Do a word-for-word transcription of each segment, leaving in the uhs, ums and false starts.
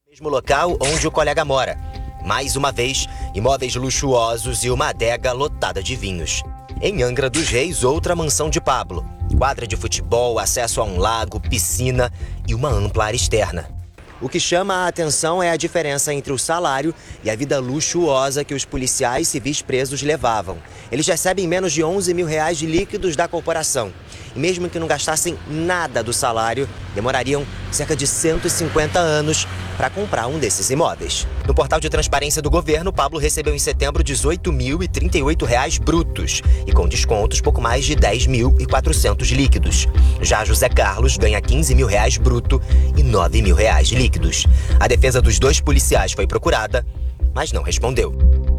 Mesmo local onde o colega mora. Mais uma vez, imóveis luxuosos e uma adega lotada de vinhos. Em Angra dos Reis, outra mansão de Pablo. Quadra de futebol, acesso a um lago, piscina e uma ampla área externa. O que chama a atenção é a diferença entre o salário e a vida luxuosa que os policiais civis presos levavam. Eles recebem menos de onze mil reais de líquidos da corporação. E mesmo que não gastassem nada do salário, demorariam cerca de cento e cinquenta anos para comprar um desses imóveis. No portal de transparência do governo, Pablo recebeu em setembro dezoito mil e trinta e oito reais brutos e com descontos pouco mais de dez mil e quatrocentos líquidos. Já José Carlos ganha quinze mil reais bruto e nove mil reais líquidos. A defesa dos dois policiais foi procurada, mas não respondeu.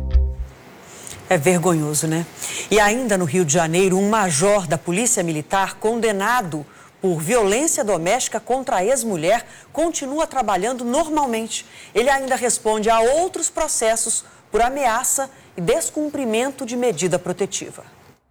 É vergonhoso, né? E ainda no Rio de Janeiro, um major da Polícia Militar condenado por violência doméstica contra a ex-mulher continua trabalhando normalmente. Ele ainda responde a outros processos por ameaça e descumprimento de medida protetiva.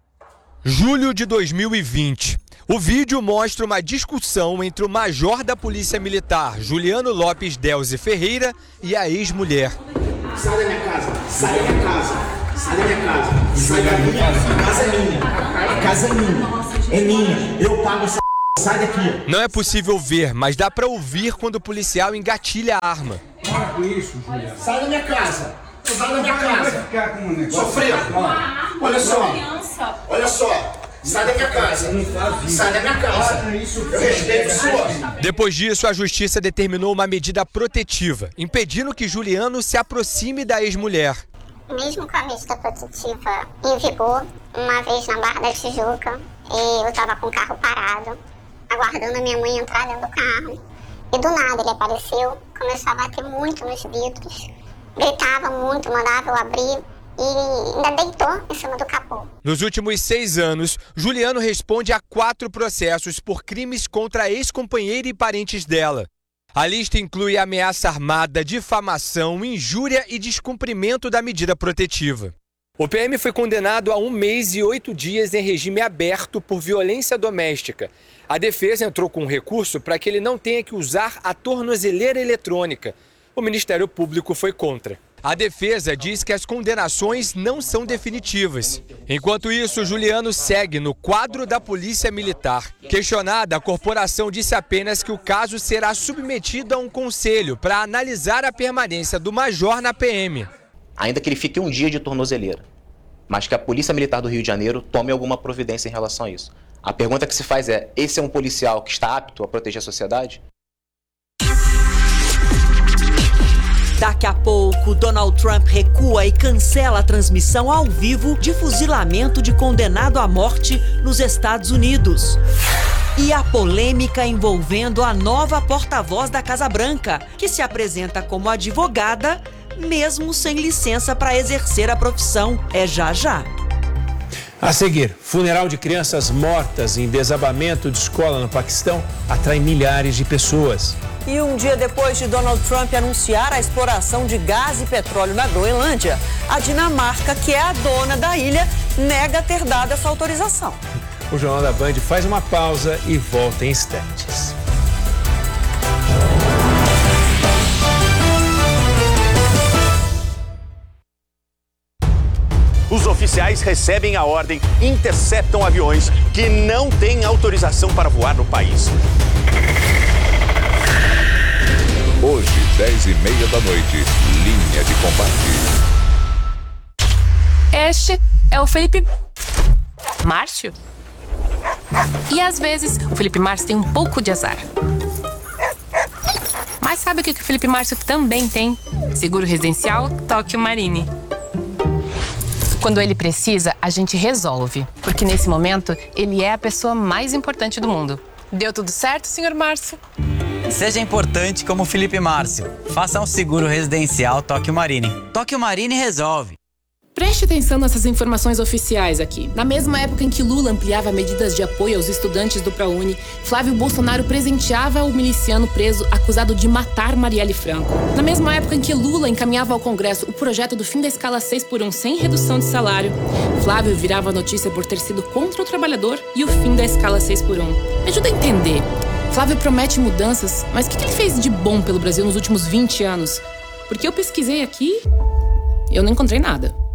Julho de dois mil e vinte. O vídeo mostra uma discussão entre o major da Polícia Militar, Juliano Lopes Delze Ferreira, e a ex-mulher. Sai da minha casa, sai da minha casa. Sai da minha casa, sai da minha casa. A casa é minha, a casa é minha, é minha, eu pago essa p... sai daqui. Não é possível ver, mas dá pra ouvir quando o policial engatilha a arma. Para com isso, Juliano. Sai da minha casa, sai da minha casa. Sofrendo. Olha só, olha só. Sai da minha casa, sai da minha casa, eu respeito o senhor. Depois disso, a justiça determinou uma medida protetiva, impedindo que Juliano se aproxime da ex-mulher. Mesmo com a medida protetiva em vigor, uma vez na Barra da Tijuca, eu estava com o carro parado, aguardando a minha mãe entrar dentro do carro. E do nada ele apareceu, começou a bater muito nos vidros, gritava muito, mandava eu abrir e ainda deitou em cima do capô. Nos últimos seis anos, Juliano responde a quatro processos por crimes contra a ex-companheira e parentes dela. A lista inclui ameaça armada, difamação, injúria e descumprimento da medida protetiva. O P M foi condenado a um mês e oito dias em regime aberto por violência doméstica. A defesa entrou com um recurso para que ele não tenha que usar a tornozeleira eletrônica. O Ministério Público foi contra. A defesa diz que as condenações não são definitivas. Enquanto isso, Juliano segue no quadro da Polícia Militar. Questionada, a corporação disse apenas que o caso será submetido a um conselho para analisar a permanência do major na P M. Ainda que ele fique um dia de tornozeleira, mas que a Polícia Militar do Rio de Janeiro tome alguma providência em relação a isso. A pergunta que se faz é, esse é um policial que está apto a proteger a sociedade? Daqui a pouco, Donald Trump recua e cancela a transmissão ao vivo de fuzilamento de condenado à morte nos Estados Unidos. E a polêmica envolvendo a nova porta-voz da Casa Branca, que se apresenta como advogada, mesmo sem licença para exercer a profissão. É já já. A seguir, funeral de crianças mortas em desabamento de escola no Paquistão atrai milhares de pessoas. E um dia depois de Donald Trump anunciar a exploração de gás e petróleo na Groenlândia, a Dinamarca, que é a dona da ilha, nega ter dado essa autorização. O Jornal da Band faz uma pausa e volta em instantes. Os oficiais recebem a ordem, interceptam aviões que não têm autorização para voar no país. Hoje, dez e meia da noite, linha de combate. Este é o Felipe Márcio. E às vezes, o Felipe Márcio tem um pouco de azar. Mas sabe o que o Felipe Márcio também tem? Seguro residencial Tóquio Marine. Quando ele precisa, a gente resolve. Porque nesse momento, ele é a pessoa mais importante do mundo. Deu tudo certo, senhor Márcio? Seja importante como o Felipe Márcio. Faça um seguro residencial Tóquio Marine. Tóquio Marine resolve. Preste atenção nessas informações oficiais aqui. Na mesma época em que Lula ampliava medidas de apoio aos estudantes do ProUni, Flávio Bolsonaro presenteava o miliciano preso acusado de matar Marielle Franco. Na mesma época em que Lula encaminhava ao Congresso o projeto do fim da escala seis por um sem redução de salário, Flávio virava notícia por ter sido contra o trabalhador e o fim da escala seis por um. Me ajuda a entender. Flávio promete mudanças, mas o que ele fez de bom pelo Brasil nos últimos vinte anos? Porque eu pesquisei aqui, eu não encontrei nada.